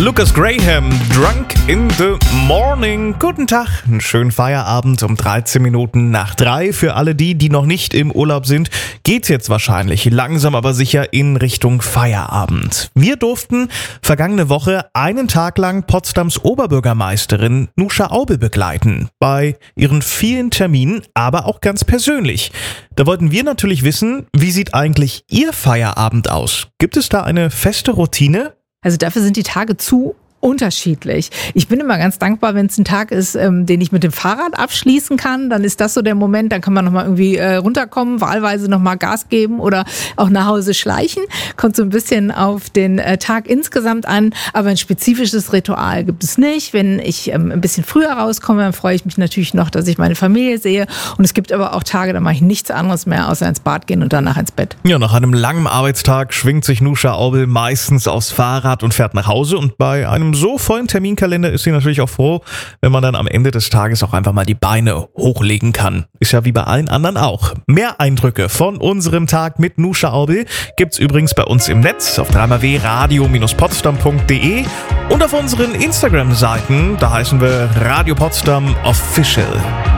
Lucas Graham, Drunk in the Morning. Guten Tag, einen schönen Feierabend um 13 Minuten nach 3. Für alle die noch nicht im Urlaub sind, geht's jetzt wahrscheinlich langsam aber sicher in Richtung Feierabend. Wir durften vergangene Woche einen Tag lang Potsdams Oberbürgermeisterin Nusha Aubel begleiten. Bei ihren vielen Terminen, aber auch ganz persönlich. Da wollten wir natürlich wissen, wie sieht eigentlich Ihr Feierabend aus? Gibt es da eine feste Routine? Also dafür sind die Tage zu unterschiedlich. Ich bin immer ganz dankbar, wenn es ein Tag ist, den ich mit dem Fahrrad abschließen kann. Dann ist das so der Moment, dann kann man nochmal irgendwie runterkommen, wahlweise nochmal Gas geben oder auch nach Hause schleichen. Kommt so ein bisschen auf den Tag insgesamt an, aber ein spezifisches Ritual gibt es nicht. Wenn ich ein bisschen früher rauskomme, dann freue ich mich natürlich noch, dass ich meine Familie sehe. Und es gibt aber auch Tage, da mache ich nichts anderes mehr, außer ins Bad gehen und danach ins Bett. Ja, nach einem langen Arbeitstag schwingt sich Nusha Aubel meistens aufs Fahrrad und fährt nach Hause. Und bei einem so vollen Terminkalender ist sie natürlich auch froh, wenn man dann am Ende des Tages auch einfach mal die Beine hochlegen kann. Ist ja wie bei allen anderen auch. Mehr Eindrücke von unserem Tag mit Nusha Aubel gibt's übrigens bei uns im Netz auf www.radio-potsdam.de und auf unseren Instagram-Seiten. Da heißen wir Radio Potsdam Official.